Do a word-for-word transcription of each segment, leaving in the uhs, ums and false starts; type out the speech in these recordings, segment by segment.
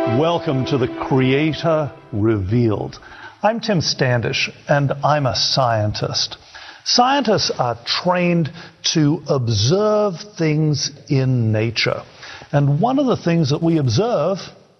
Welcome to the Creator Revealed. I'm Tim Standish, and I'm a scientist. Scientists are trained to observe things in nature. And one of the things that we observe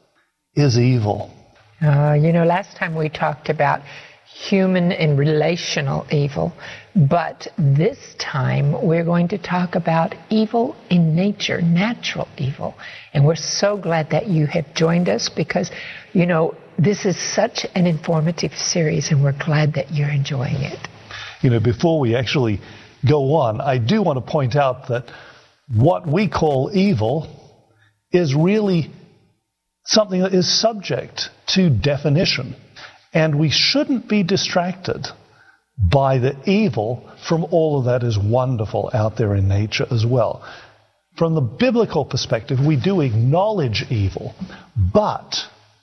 is evil. Uh, you know, last time we talked about human and relational evil, but this time we're going to talk about evil in nature, natural evil. And we're so glad that you have joined us because, you know, this is such an informative series and we're glad that you're enjoying it. You know, before we actually go on, I do want to point out that what we call evil is really something that is subject to definition. And we shouldn't be distracted by the evil from all of that is wonderful out there in nature as well. From the biblical perspective, we do acknowledge evil, but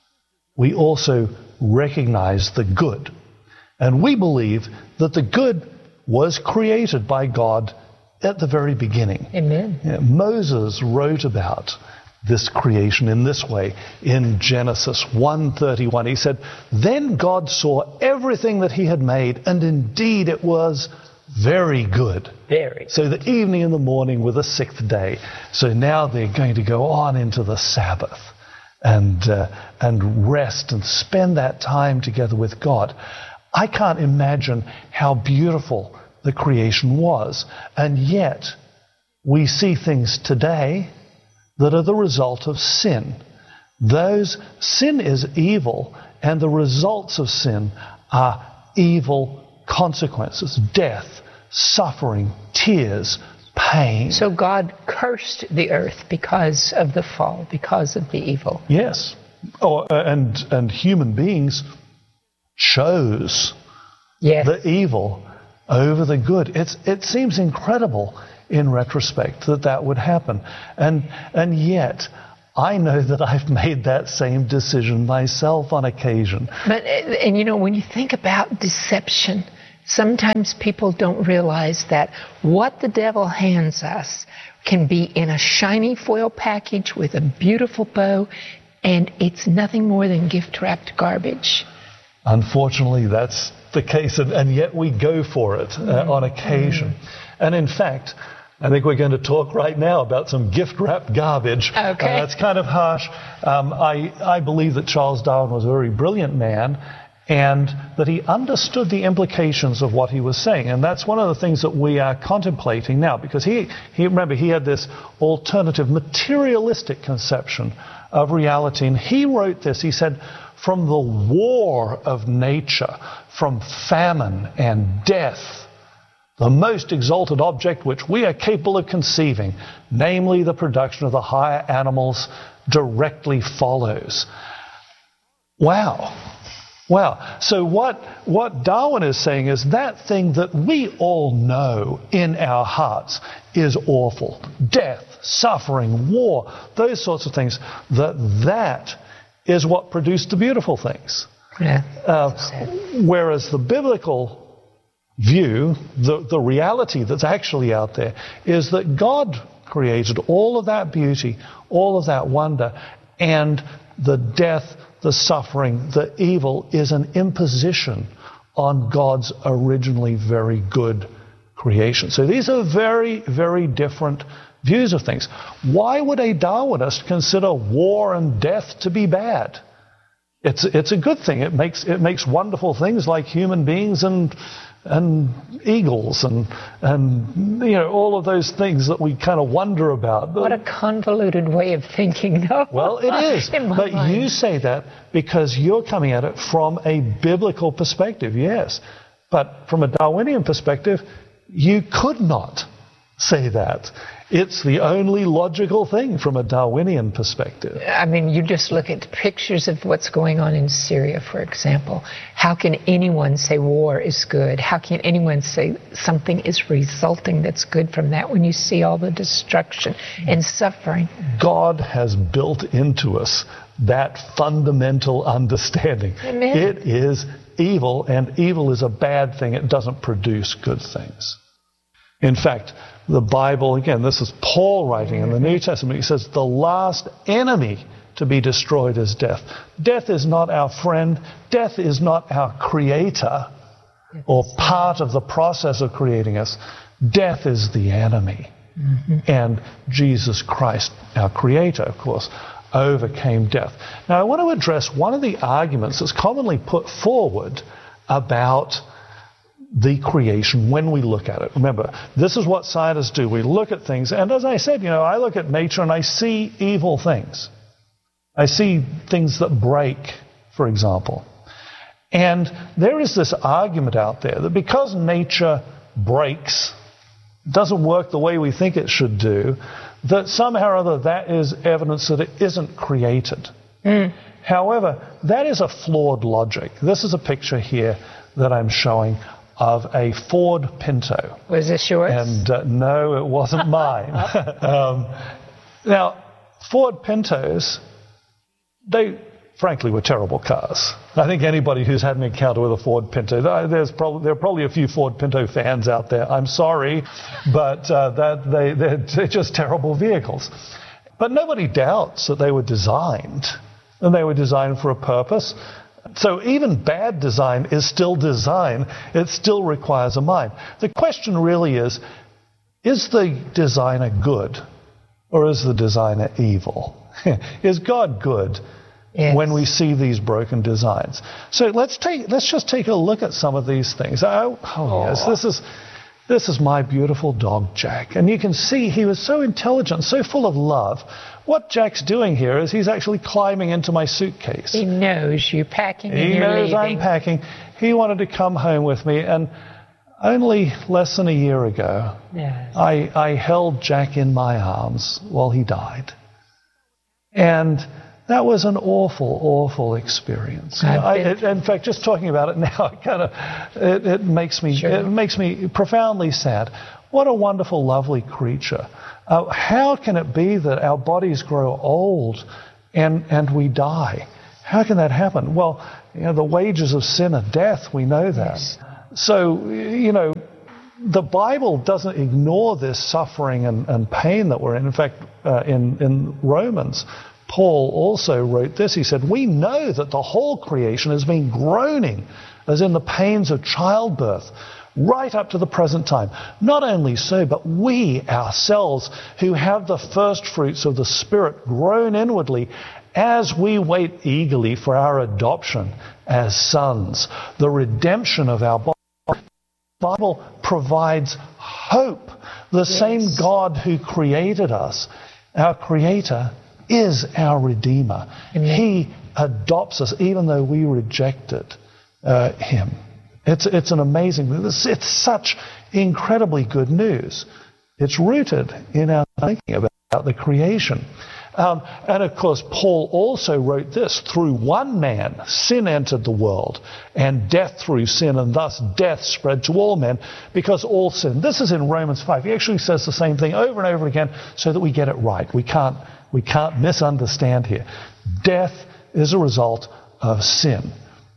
we also recognize the good. And we believe that the good was created by God at the very beginning. Amen. You know, Moses wrote about this creation in this way in Genesis one thirty-one. He said, "Then God saw everything that he had made, and indeed it was very good." Very. So the evening and the morning were the sixth day. So now they're going to go on into the Sabbath and uh, and rest and spend that time together with God. I can't imagine how beautiful the creation was. And yet we see things today that are the result of sin. Those sin is evil, and the results of sin are evil consequences: death, suffering, tears, pain. So God cursed the earth because of the fall, because of the evil. Yes. Oh, and and human beings chose Yes. the evil over the good. It's it seems incredible in retrospect that that would happen. And and yet, I know that I've made that same decision myself on occasion. But, and you know, when you think about deception, sometimes people don't realize that what the devil hands us can be in a shiny foil package with a beautiful bow, and it's nothing more than gift-wrapped garbage. Unfortunately, that's the case, and, and yet we go for it uh, mm-hmm. on occasion. Mm-hmm. And in fact, I think we're going to talk right now about some gift-wrapped garbage. Okay. Uh, that's kind of harsh. Um, I, I believe that Charles Darwin was a very brilliant man, and that he understood the implications of what he was saying. And that's one of the things that we are contemplating now, because he, he remember, he had this alternative, materialistic conception of reality. And he wrote this, he said, "From the war of nature, from famine and death, the most exalted object which we are capable of conceiving, namely the production of the higher animals, directly follows." Wow. Wow. So what, what Darwin is saying is that thing that we all know in our hearts is awful. Death, suffering, war, those sorts of things, that that is what produced the beautiful things. Yeah. Uh, whereas the biblical view, the, the reality that's actually out there, is that God created all of that beauty, all of that wonder, and the death, the suffering, the evil is an imposition on God's originally very good creation. So these are very, very different views of things. Why would a Darwinist consider war and death to be bad? It's it's a good thing. It makes it makes wonderful things like human beings and and eagles and and you know all of those things that we kind of wonder about. What a convoluted way of thinking, though. Well, it is. But mind. You say that because you're coming at it from a biblical perspective, yes. But from a Darwinian perspective, you could not say that. It's the only logical thing from a Darwinian perspective. I mean, you just look at pictures of what's going on in Syria, for example. How can anyone say war is good? How can anyone say something is resulting that's good from that when you see all the destruction and suffering? God has built into us that fundamental understanding. Amen. It is evil, and evil is a bad thing. It doesn't produce good things. In fact, the Bible, again, this is Paul writing in the New Testament, he says the last enemy to be destroyed is death. Death is not our friend. Death is not our creator or part of the process of creating us. Death is the enemy. Mm-hmm. And Jesus Christ, our creator, of course, overcame death. Now, I want to address one of the arguments that's commonly put forward about the creation when we look at it. Remember, this is what scientists do. We look at things, and as I said, you know, I look at nature and I see evil things. I see things that break, for example. And there is this argument out there that because nature breaks, doesn't work the way we think it should do, that somehow or other that is evidence that it isn't created. Mm. However, that is a flawed logic. This is a picture here that I'm showing of a Ford Pinto. Was this yours? And uh, no, it wasn't mine. um, now, Ford Pintos, they frankly were terrible cars. I think anybody who's had an encounter with a Ford Pinto, there's probably, there are probably a few Ford Pinto fans out there. I'm sorry, but uh, that they, they're, they're just terrible vehicles. But nobody doubts that they were designed, and they were designed for a purpose. So even bad design is still design. It still requires a mind. The question really is, is the designer good, or is the designer evil? Is God good? Yes. When we see these broken designs. So let's take let's just take a look at some of these things. Oh, oh yes, this is this is my beautiful dog Jack. And you can see he was so intelligent, so full of love. What Jack's doing here is he's actually climbing into my suitcase. He knows you're packing and He you're knows leaving. I'm packing. He wanted to come home with me, and only less than a year ago, yes. I, I held Jack in my arms while he died. And that was an awful, awful experience. You know, I, it, in fact, just talking about it now, it kind of it, it makes me sure. it makes me profoundly sad. What a wonderful, lovely creature. Uh, how can it be that our bodies grow old and and we die? How can that happen? Well, you know, the wages of sin are death. We know that. Yes. So, you know, the Bible doesn't ignore this suffering and, and pain that we're in. In fact, uh, in in Romans, Paul also wrote this. He said, we know that the whole creation has been groaning as in the pains of childbirth right up to the present time. Not only so, but we ourselves who have the first fruits of the Spirit groan inwardly as we wait eagerly for our adoption as sons, the redemption of our body. The Bible provides hope. The yes. same God who created us, our Creator, is our Redeemer. Amen. He adopts us even though we rejected uh, Him. It's, it's an amazing, it's, it's such incredibly good news. It's rooted in our thinking about the creation. Um, and of course, Paul also wrote this, through one man sin entered the world, and death through sin, and thus death spread to all men because all sin. This is in Romans five. He actually says the same thing over and over again so that we get it right. We can't We can't misunderstand here. Death is a result of sin.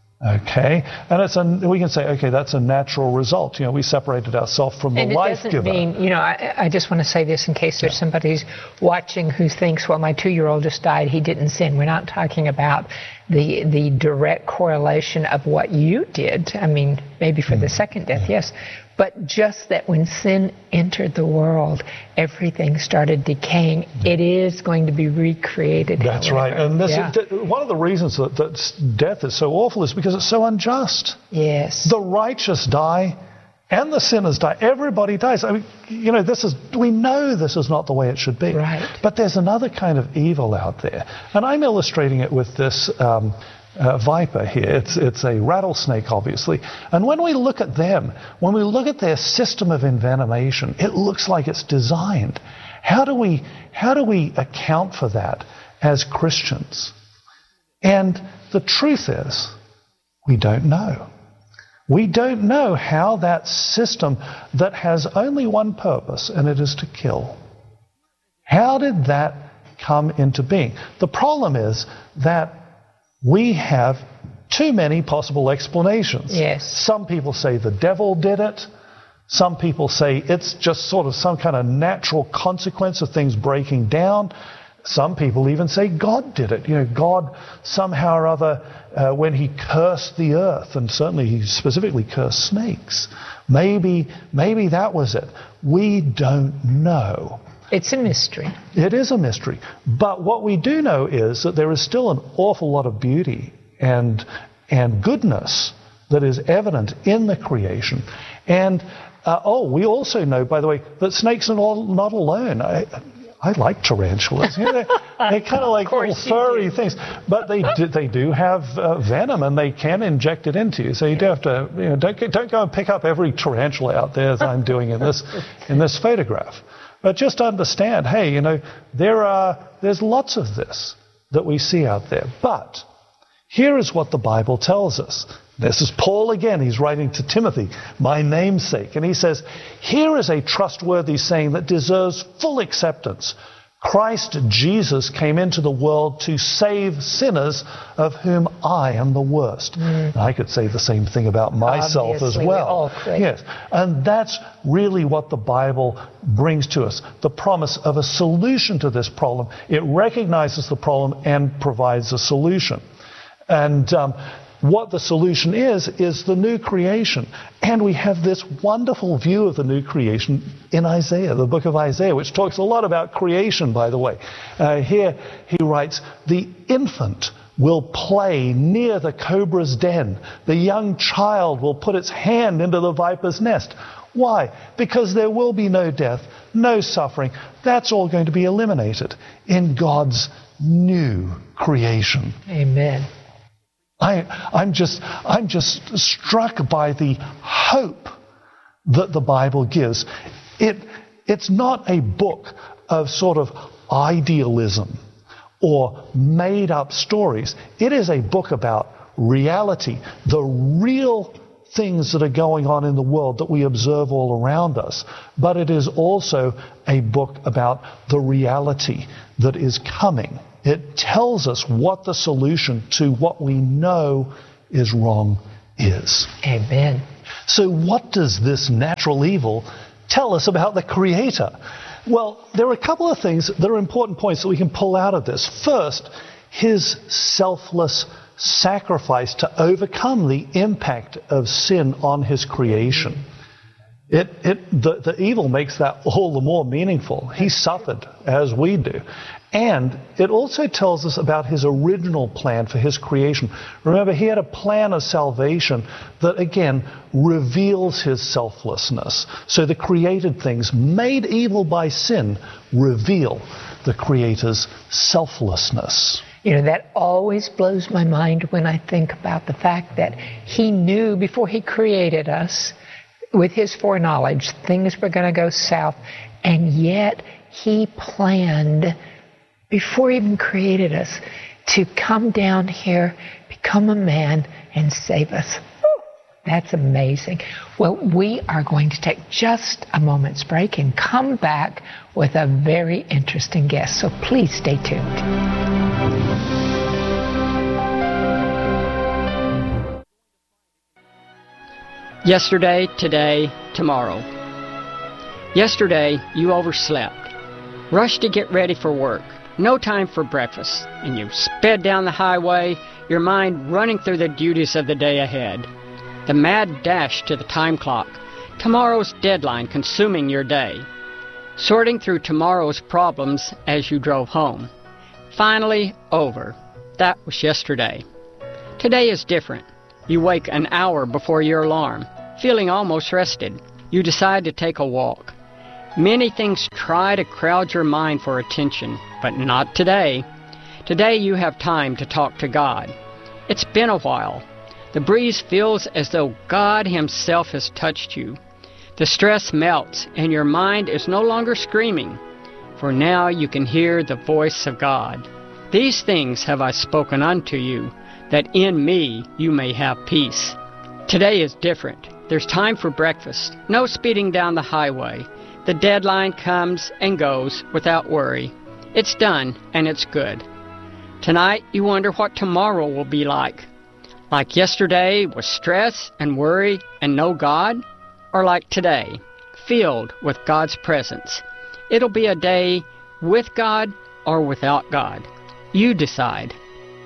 Okay? And it's a, we can say, okay, that's a natural result. You know, we separated ourselves from the and life giver. And it doesn't mean, you know, I, I just want to say this in case there's yeah. somebody who's watching who thinks, well, my two-year-old just died, he didn't sin. We're not talking about the the direct correlation of what you did. I mean, maybe for mm. the second death, yeah. yes. But just that when sin entered the world, everything started decaying. It is going to be recreated. That's however. right. And this yeah. is, one of the reasons that, that death is so awful is because it's so unjust. Yes. The righteous die and the sinners die. Everybody dies. I mean, you know, this is, we know this is not the way it should be. Right. But there's another kind of evil out there. And I'm illustrating it with this um, Uh, viper here. It's, it's a rattlesnake, obviously. And when we look at them, when we look at their system of envenomation, it looks like it's designed. How do we, how do we account for that as Christians? And the truth is, we don't know. We don't know how that system that has only one purpose, and it is to kill. How did that come into being? The problem is that we have too many possible explanations. Yes. Some people say the devil did it. Some people say it's just sort of some kind of natural consequence of things breaking down. Some people even say God did it. You know, God somehow or other, uh, when he cursed the earth, and certainly he specifically cursed snakes, maybe, maybe that was it. We don't know. It's a mystery. It is a mystery. But what we do know is that there is still an awful lot of beauty and, and goodness that is evident in the creation. And Uh, oh, we also know, by the way, that snakes are all not alone. I, I like tarantulas. You know, they're, they're kind of like of little furry things, but they do, they do have uh, venom, and they can inject it into you. So you do have to, you know, don't don't go and pick up every tarantula out there as I'm doing in this in this photograph. But just understand, hey, you know, there are there's lots of this that we see out there. But here is what the Bible tells us. This is Paul again. He's writing to Timothy, my namesake. And he says, here is a trustworthy saying that deserves full acceptance. Christ Jesus came into the world to save sinners, of whom I am the worst. Mm. I could say the same thing about myself Obviously, as well. We all could. Yes. And that's really what the Bible brings to us. The promise of a solution to this problem. It recognizes the problem and provides a solution. And um, what the solution is, is the new creation. And we have this wonderful view of the new creation in Isaiah, the book of Isaiah, which talks a lot about creation, by the way. Uh, here he writes, the infant will play near the cobra's den. The young child will put its hand into the viper's nest. Why? Because there will be no death, no suffering. That's all going to be eliminated in God's new creation. Amen. I, I'm just, I'm just struck by the hope that the Bible gives. It, it's not a book of sort of idealism or made-up stories. It is a book about reality, the real things that are going on in the world that we observe all around us. But it is also a book about the reality that is coming. It tells us what the solution to what we know is wrong is. Amen. So what does this natural evil tell us about the Creator? Well, there are a couple of things that are important points that we can pull out of this. First, his selfless sacrifice to overcome the impact of sin on his creation. It, it, the, the evil makes that all the more meaningful. He suffered as we do. And it also tells us about his original plan for his creation. Remember, he had a plan of salvation that, again, reveals his selflessness. So the created things made evil by sin reveal the Creator's selflessness. You know, that always blows my mind when I think about the fact that he knew before he created us, with his foreknowledge, things were going to go south, and yet he planned, before he even created us, to come down here, become a man, and save us. Whew, that's amazing. Well, we are going to take just a moment's break and come back with a very interesting guest, so please stay tuned. Yesterday, today, tomorrow. Yesterday, you overslept, rushed to get ready for work, no time for breakfast, and you sped down the highway, your mind running through the duties of the day ahead. The mad dash to the time clock, tomorrow's deadline consuming your day. Sorting through tomorrow's problems as you drove home. Finally, over. That was yesterday. Today is different. You wake an hour before your alarm, feeling almost rested. You decide to take a walk. Many things try to crowd your mind for attention, but not today. Today you have time to talk to God. It's been a while. The breeze feels as though God Himself has touched you. The stress melts and your mind is no longer screaming, for now you can hear the voice of God. These things have I spoken unto you, that in me you may have peace. Today is different. There's time for breakfast, no speeding down the highway. The deadline comes and goes without worry. It's done and it's good. Tonight you wonder what tomorrow will be like. Like yesterday with stress and worry and no God? or like today, filled with God's presence? It'll be a day with God or without God. You decide.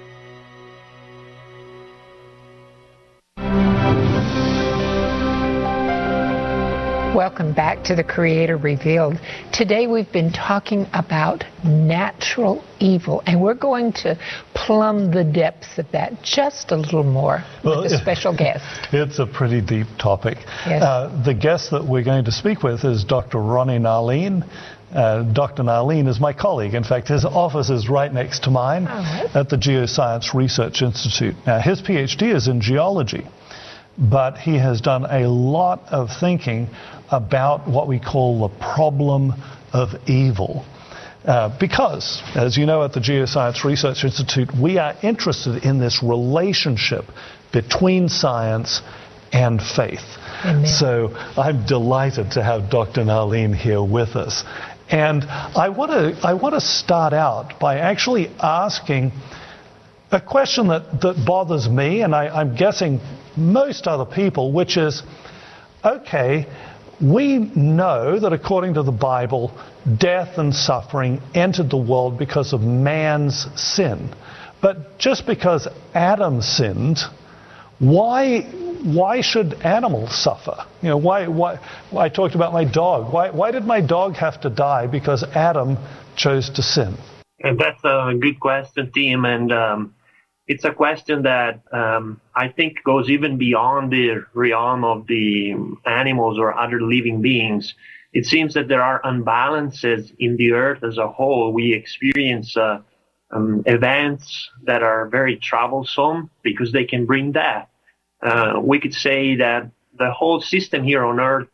Welcome back to The Creator Revealed. Today we've been talking about natural evil, and we're going to plumb the depths of that just a little more well, with a special guest. It's a pretty deep topic. Yes. Uh, the guest that we're going to speak with is Doctor Ronnie Nalin. Uh, Doctor Nalin is my colleague. In fact, his office is right next to mine right. at the Geoscience Research Institute. Now, his PhD is in geology, but he has done a lot of thinking about what we call the problem of evil. Uh, because, as you know, at the Geoscience Research Institute, we are interested in this relationship between science and faith. Amen. So I'm delighted to have Doctor Nalin here with us. And I want to I want to start out by actually asking a question that, that bothers me, and I, I'm guessing most other people, which is, okay, we know that according to the Bible, death and suffering entered the world because of man's sin. But just because Adam sinned, why why should animals suffer? You know, why why I talked about my dog. Why why did my dog have to die because Adam chose to sin? And that's a good question, Tim, and um, it's a question that um, I think goes even beyond the realm of the animals or other living beings. It seems that there are imbalances in the earth as a whole. We experience uh, um, events that are very troublesome because they can bring death. Uh, we could say that the whole system here on earth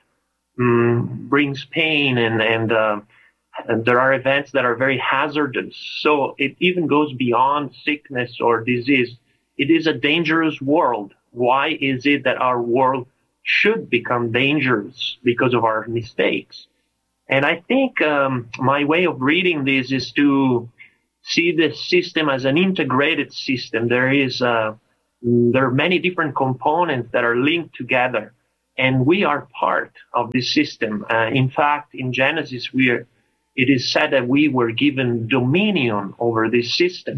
um, brings pain, and, and, uh, and there are events that are very hazardous. So it even goes beyond sickness or disease. It is a dangerous world. Why is it that our world should become dangerous? Because of our mistakes. And I think um, my way of reading this is to see this system as an integrated system. There is uh, there are many different components that are linked together, and we are part of this system. Uh, in fact, in Genesis, we are, it is said that we were given dominion over this system.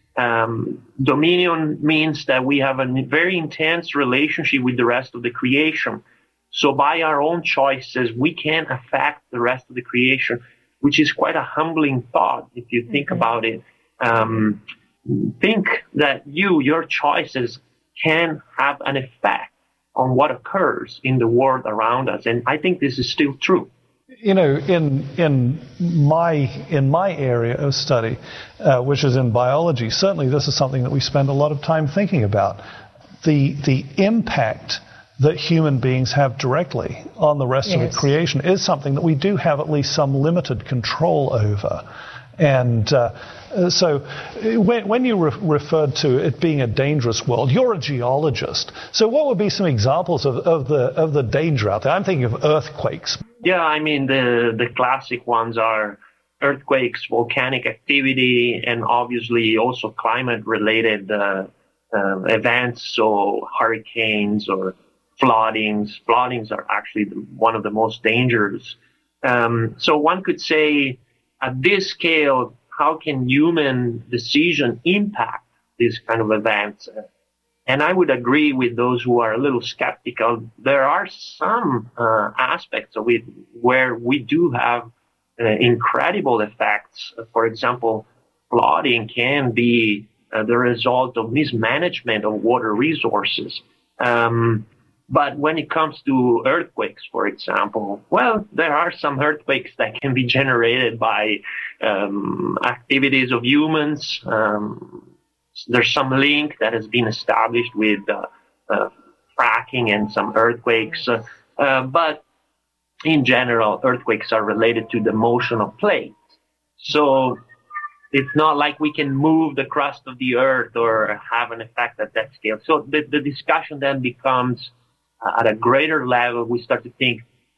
Um, dominion means that we have a very intense relationship with the rest of the creation. So by our own choices, we can affect the rest of the creation, which is quite a humbling thought if you think mm-hmm. about it. Um, think that you, your choices can have an effect on what occurs in the world around us. And I think this is still true. You know, in in my in my area of study, uh, which is in biology, certainly this is something that we spend a lot of time thinking about. The the impact that human beings have directly on the rest yes. of the creation is something that we do have at least some limited control over. And uh, so when, when you re- referred to it being a dangerous world, you're a geologist. So what would be some examples of, of the of the danger out there? I'm thinking of earthquakes. Yeah, I mean, the, the classic ones are earthquakes, volcanic activity, and obviously also climate-related uh, uh, events, so hurricanes or floodings. Floodings are actually the, one of the most dangerous. Um, so one could say, at this scale, how can human decision impact these kind of events? And I would agree with those who are a little skeptical. There are some uh, aspects of it where we do have uh, incredible effects. For example, flooding can be uh, the result of mismanagement of water resources. Um, But when it comes to earthquakes, for example, well, there are some earthquakes that can be generated by um, activities of humans. Um, there's some link that has been established with uh, uh, fracking and some earthquakes. Uh, uh, but in general, earthquakes are related to the motion of plates. So it's not like we can move the crust of the earth or have an effect at that scale. So the, the discussion then becomes, at a greater level, we start to think,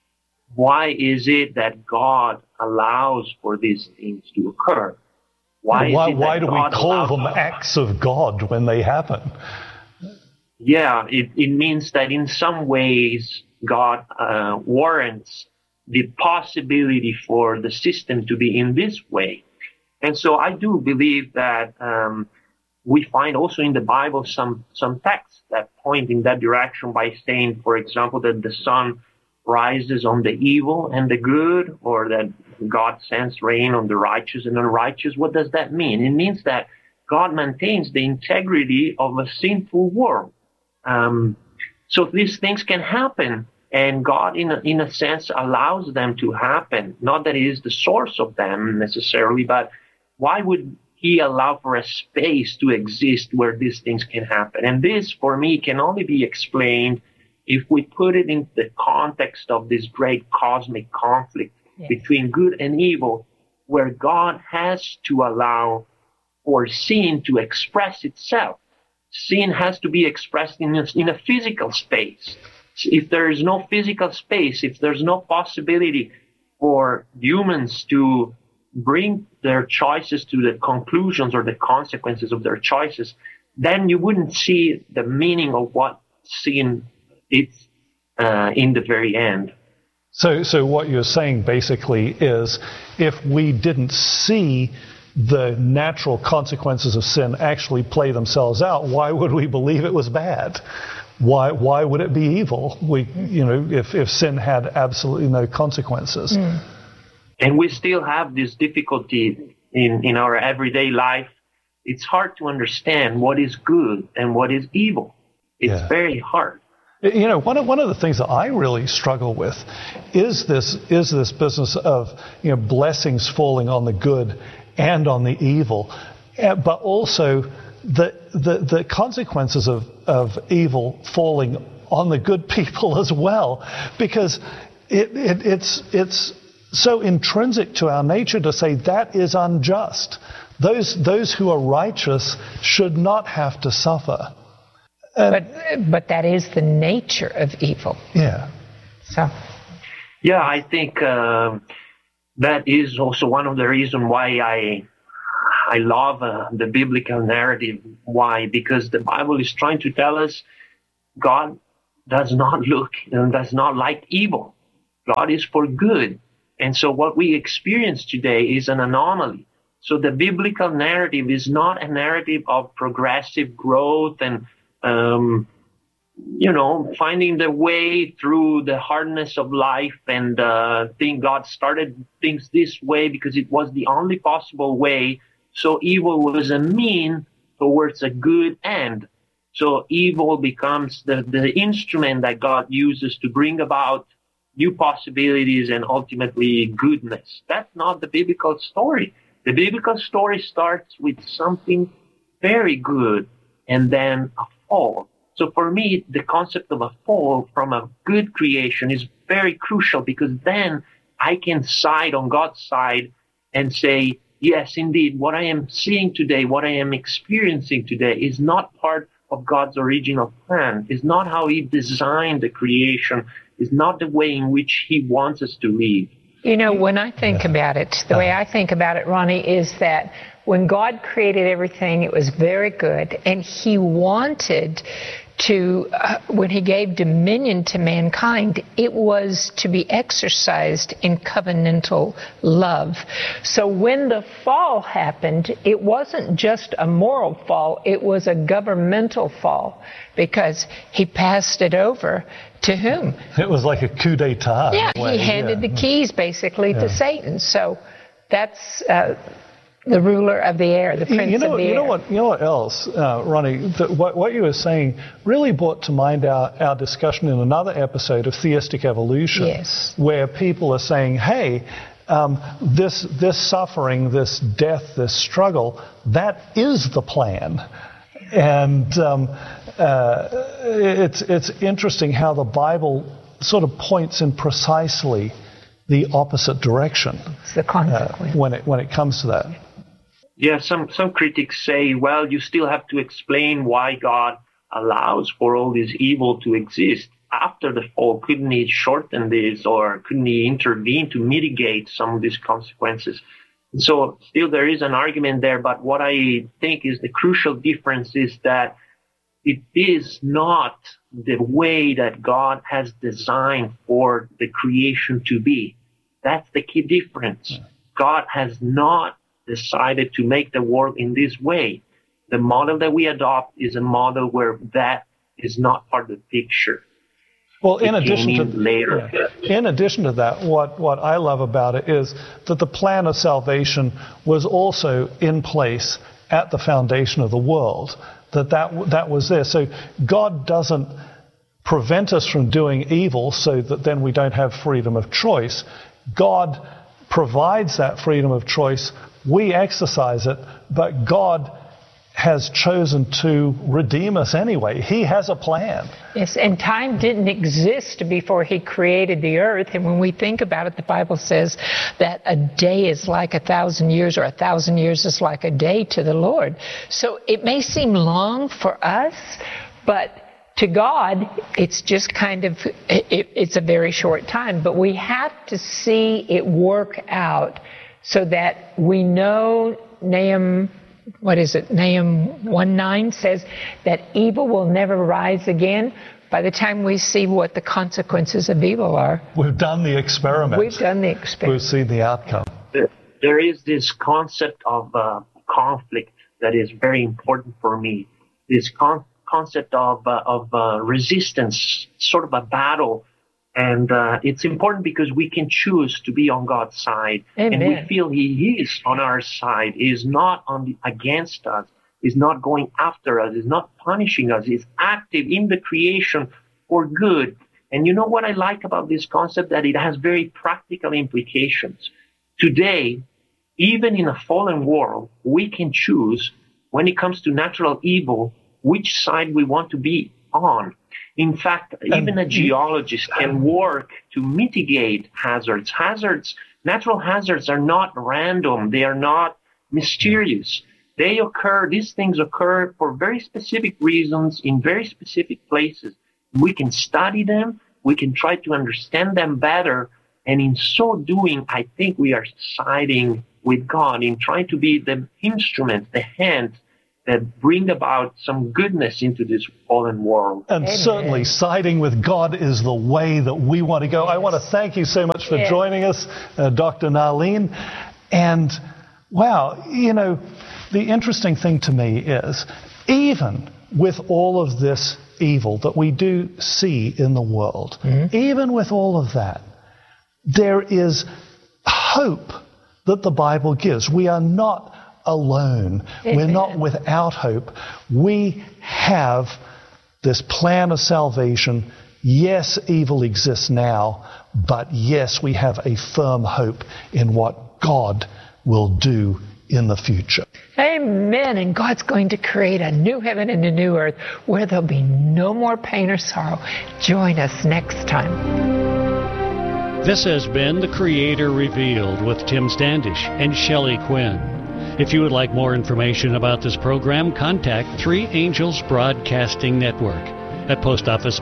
why is it that God allows for these things to occur? Why, why, why do God we call them acts of God when they happen? Yeah, it, it means that in some ways God uh, warrants the possibility for the system to be in this way. And so I do believe that um, we find also in the Bible some, some texts that point in that direction by saying, for example, that the sun rises on the evil and the good, or that God sends rain on the righteous and unrighteous. What does that mean? It means that God maintains the integrity of a sinful world. Um, so these things can happen, and God, in a, in a sense, allows them to happen. Not that He is the source of them necessarily, but why would He allow for a space to exist where these things can happen? And this, for me, can only be explained if we put it in the context of this great cosmic conflict yes. between good and evil, where God has to allow for sin to express itself. Sin has to be expressed in a, in a physical space. If there is no physical space, if there's no possibility for humans to bring their choices to the conclusions or the consequences of their choices, then you wouldn't see the meaning of what sin is uh, in the very end. So, so what you're saying basically is, if we didn't see the natural consequences of sin actually play themselves out, why would we believe it was bad? Why, why would it be evil? We, you know, if, if sin had absolutely no consequences. Mm. And we still have this difficulty in, in our everyday life. It's hard to understand what is good and what is evil. It's yeah. very hard. You know, one of one of the things that I really struggle with is this is this business of, you know, blessings falling on the good and on the evil, but also the the, the consequences of, of evil falling on the good people as well, because it, it it's it's so intrinsic to our nature to say that is unjust. Those those who are righteous should not have to suffer. Uh, but but that is the nature of evil. Yeah. So. Yeah, I think uh, that is also one of the reasons why I I love uh, the biblical narrative. Why? Because the Bible is trying to tell us God does not look and does not like evil. God is for good. And so what we experience today is an anomaly. So the biblical narrative is not a narrative of progressive growth and Um, you know, finding the way through the hardness of life and uh, think God started things this way because it was the only possible way. So evil was a mean towards a good end. So evil becomes the, the instrument that God uses to bring about new possibilities and ultimately goodness. That's not the biblical story. The biblical story starts with something very good and then a fall. So for me, the concept of a fall from a good creation is very crucial, because then I can side on God's side and say, yes, indeed, what I am seeing today, what I am experiencing today is not part of God's original plan, is not how He designed the creation, is not the way in which He wants us to live. You know, when I think about it, the way I think about it, Ronnie, is that when God created everything, it was very good, and He wanted to, uh, when He gave dominion to mankind, it was to be exercised in covenantal love. So when the fall happened, it wasn't just a moral fall, it was a governmental fall, because He passed it over to whom? It was like a coup d'etat. Yeah, He handed yeah. the keys basically yeah. to Satan. So that's uh, the ruler of the air, the prince you know, of the you air. Know what, you know what else, uh, Ronnie, the, what, what you were saying really brought to mind our, our discussion in another episode of Theistic Evolution, yes. where people are saying, hey, um, this, this suffering, this death, this struggle, that is the plan. And um, uh, it's, it's interesting how the Bible sort of points in precisely the opposite direction. It's the consequence. Uh, when it, when it comes to that. Yeah, some, some critics say, well, you still have to explain why God allows for all this evil to exist after the fall. Couldn't He shorten this, or couldn't He intervene to mitigate some of these consequences? And so still there is an argument there, but what I think is the crucial difference is that it is not the way that God has designed for the creation to be. That's the key difference. Yeah. God has not decided to make the world in this way. The model that we adopt is a model where that is not part of the picture. Well, in addition to later. Yeah. In addition to that, what, what I love about it is that the plan of salvation was also in place at the foundation of the world. That, that that was there. So God doesn't prevent us from doing evil so that then we don't have freedom of choice. God provides that freedom of choice. We exercise it, but God has chosen to redeem us anyway. He has a plan. Yes, and time didn't exist before He created the earth. And when we think about it, the Bible says that a day is like a thousand years, or a thousand years is like a day to the Lord. So it may seem long for us, but to God, it's just kind of, it, it's a very short time. But we have to see it work out so that we know Nahum, what is it, Nahum one nine says that evil will never rise again. By the time we see what the consequences of evil are. We've done the experiment. We've done the experiment. We've seen the outcome. There, there is this concept of uh, conflict that is very important for me. This con- concept of, uh, of uh, resistance, sort of a battle. And uh, it's important because we can choose to be on God's side. Amen. And we feel He is on our side. He is not on the, against us. He's not going after us. He's not punishing us. He's active in the creation for good. And you know what I like about this concept? That it has very practical implications. Today, even in a fallen world, we can choose, when it comes to natural evil, which side we want to be on. In fact, even a geologist can work to mitigate hazards. Hazards, natural hazards are not random. They are not mysterious. They occur, these things occur for very specific reasons in very specific places. We can study them. We can try to understand them better. And in so doing, I think we are siding with God in trying to be the instrument, the hand that bring about some goodness into this fallen world. And Amen. Certainly siding with God is the way that we want to go. Yes. I want to thank you so much for yes. joining us, uh, Doctor Nalin. And wow, you know, the interesting thing to me is, even with all of this evil that we do see in the world, mm-hmm. even with all of that, there is hope that the Bible gives. We are not alone. Amen. We're not without hope. We have this plan of salvation. Yes, evil exists now, but yes, we have a firm hope in what God will do in the future. Amen. And God's going to create a new heaven and a new earth where there'll be no more pain or sorrow. Join us next time. This has been The Creator Revealed with Tim Standish and Shelley Quinn. If you would like more information about this program, contact Three Angels Broadcasting Network at Post Office.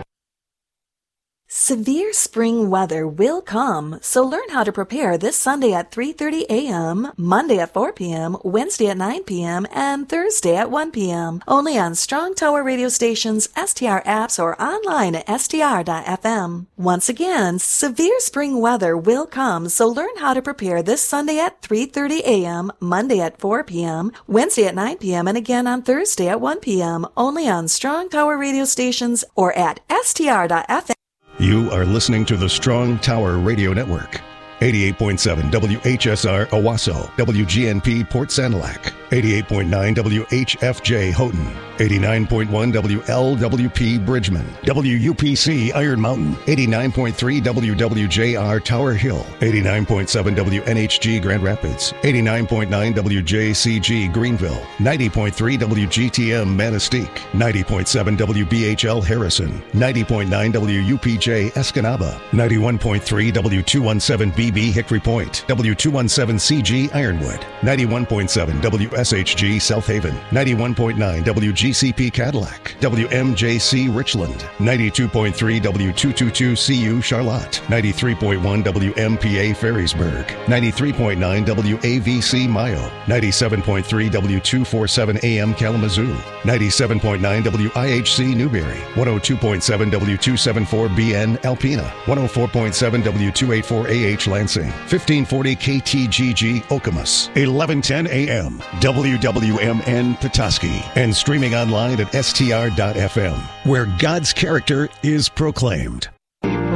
Severe spring weather will come, so learn how to prepare this Sunday at three thirty a.m., Monday at four p.m., Wednesday at nine p.m., and Thursday at one p.m. Only on Strong Tower radio stations, S T R apps, or online at S T R dot F M. Once again, severe spring weather will come, so learn how to prepare this Sunday at three thirty a.m., Monday at four p.m., Wednesday at nine p.m., and again on Thursday at one p.m. Only on Strong Tower radio stations or at S T R dot F M. You are listening to the Strong Tower Radio Network. eighty-eight point seven W H S R Owasso, W G N P Port Sanilac, eighty-eight point nine W H F J Houghton, eighty-nine point one W L W P Bridgman, W U P C Iron Mountain, eighty-nine point three W W J R Tower Hill, eighty-nine point seven W N H G Grand Rapids, eighty-nine point nine W J C G Greenville, ninety point three W G T M Manistee, ninety point seven W B H L Harrison, ninety point nine W U P J Escanaba, ninety-one point three W two seventeen B B Hickory Point, W two seventeen C G Ironwood, ninety-one point seven W S H G South Haven, ninety-one point nine W G G C P Cadillac, W M J C Richland, ninety-two point three W two twenty-two C U Charlotte, ninety-three point one W M P A Ferrisburg, ninety-three point nine W A V C Mayo, ninety-seven point three W two forty-seven A M Kalamazoo, ninety-seven point nine W I H C Newberry, one oh two point seven W two seventy-four B N Alpena, one oh four point seven W two eighty-four A H Lansing, fifteen forty K T G G Okemos, eleven ten A M W W M N Petoskey, and streaming online at S T R dot F M, where God's character is proclaimed.